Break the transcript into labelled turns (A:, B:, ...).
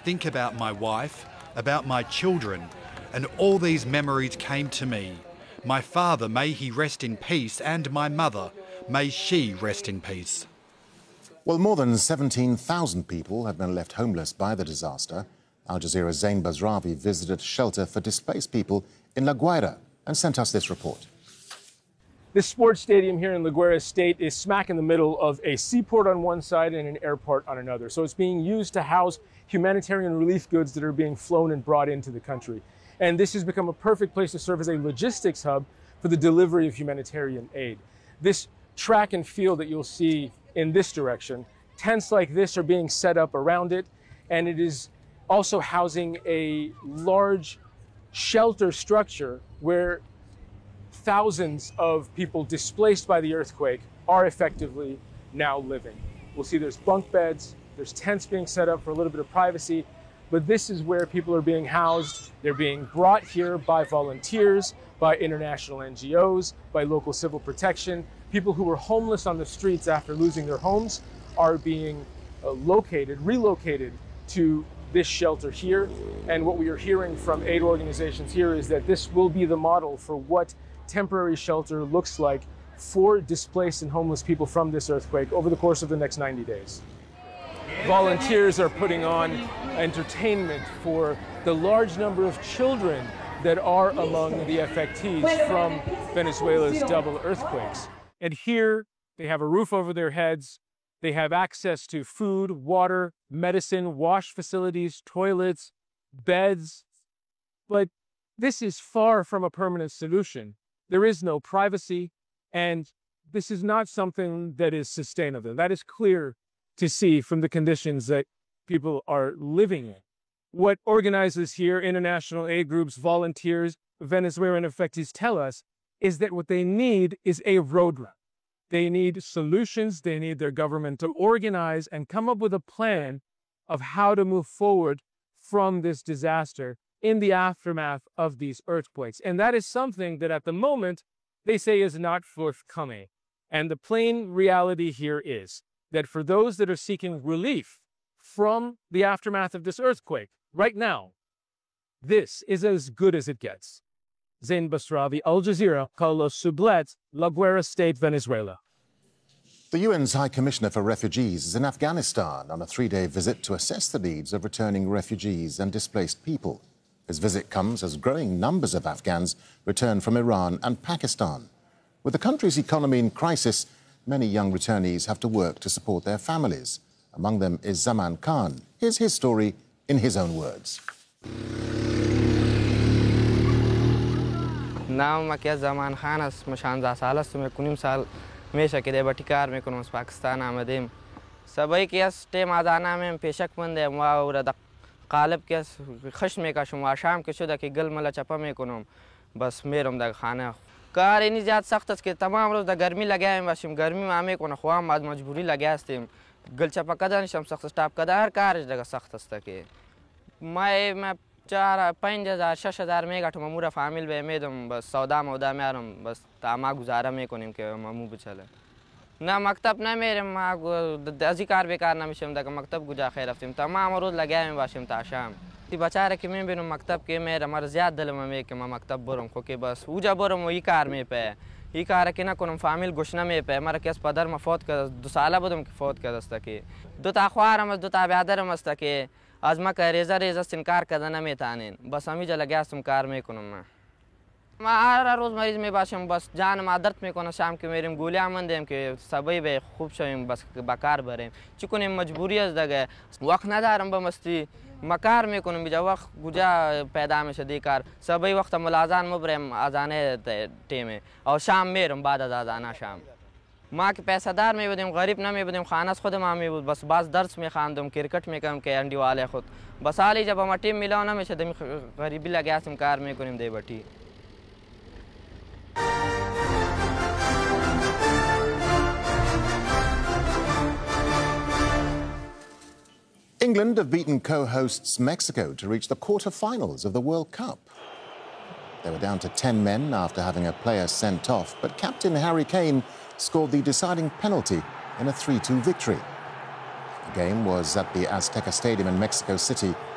A: think about my wife, about my children, and all these memories came to me. My father, may he rest in peace, and my mother, may she rest in peace.
B: Well, more than 17,000 people have been left homeless by the disaster. Al Jazeera's Zain Basravi visited a shelter for displaced people in La Guaira and sent us this report.
C: This sports stadium here in La Guaira State is smack in the middle of a seaport on one side and an airport on another. So it's being used to house humanitarian relief goods that are being flown and brought into the country. And this has become a perfect place to serve as a logistics hub for the delivery of humanitarian aid. This track and field that you'll see in this direction, tents like this are being set up around it, and it is also housing a large shelter structure where thousands of people displaced by the earthquake are effectively now living. We'll see there's bunk beds, there's tents being set up for a little bit of privacy, but this is where people are being housed. They're being brought here by volunteers, by international NGOs, by local civil protection. People who were homeless on the streets after losing their homes are being relocated to this shelter here. And what we are hearing from aid organizations here is that this will be the model for what temporary shelter looks like for displaced and homeless people from this earthquake over the course of the next 90 days. Volunteers are putting on entertainment for the large number of children that are among the affectees from Venezuela's double earthquakes. And here they have a roof over their heads. They have access to food, water, medicine, wash facilities, toilets, beds. But this is far from a permanent solution. There is no privacy, and this is not something that is sustainable. That is clear to see from the conditions that people are living in. What organizers here, international aid groups, volunteers, Venezuelan affectees tell us is that what they need is a roadmap. They need solutions. They need their government to organize and come up with a plan of how to move forward from this disaster in the aftermath of these earthquakes. And that is something that at the moment they say is not forthcoming. And the plain reality here is that for those that are seeking relief from the aftermath of this earthquake right now, this is as good as it gets. Zain Basravi, Al Jazeera, Carlos Sublette, La Guaira State, Venezuela.
B: The UN's High Commissioner for Refugees is in Afghanistan on a 3-day visit to assess the needs of returning refugees and displaced people. His visit comes as growing numbers of Afghans return from Iran and Pakistan. With the country's economy in crisis, many young returnees have to work to support their families. Among them is Zaman Khan. Here's his story in his own words.
D: नाम मैं ज़मान खान است मैं 16 سال است मैं کنیم سال میشه که در کار میکنم از پاکستان آمدیم سبایی که از تیم آدانه من پیشک منده ما ورد قالب که از خشم میکشم و شام که شده که گل ملا چپا میکنم بس میرم در خانه کار اینی زیاد سخت است که تمام روز در گرمی لگایم باشیم گرمی ما میکنه خوام از مجبوری لگاستیم گل چپا کدانشم سخت استاپ کدا هر کارش در سخت است که ما 4-5,000 6,000 میگه مامورا فامیل به میدم بس سودا مودا میارم بس تا ما گزاره میکنیم که مامو بچله نه مکتب نمیرم ما ازی کار بیکار نمیشم دیگه مکتب گجا خیر رفتیم تمام روز لگایم باشیم تا شام تی بچاره که میبینم مکتب که میرم مر زیاد دلم میگه که ما مکتب برم خو که بس اوجا برم و این کار میپه این کار که نکنم فامیل گوش نمیپه مرا که از پدر ما فوت کرد 2 ساله بودم که فوت کرد است که 2 تا خوارم از 2 تا برادرم است که از ما که ریزه سنکار کردن نمیتونین بس همیشه لگاستم کار میکنم ما هر روز مریض میباشم بس جان ما درد میکنه شام که میریم گولیه مندیم که سبایی به خوب شویم بس بکار بریم چی کنیم مجبوری است دیگه وقت ندارم به مستی ما کار میکنم بیجا وقت گوجا پیدا میشه دی کار سبایی وقت ملازان مبرم اذانه تیمه او شام میرم بعد از اذانه شام ما که پیسه دار می بودیم غریب نمی بودیم خانه از خود ما می بود بس باز درس می خواندم کرکٹ می کردم که انڈی والے خود بس حالی جب ما تیم میلاو نمیشه دمی غریبی لگاستیم کار میکنیم دی بٹی
B: England have beaten co-hosts Mexico to reach the quarter-finals of the World Cup. They were down to 10 men after having a player sent off, but captain Harry Kane scored the deciding penalty in a 3-2 victory. The game was at the Azteca Stadium in Mexico City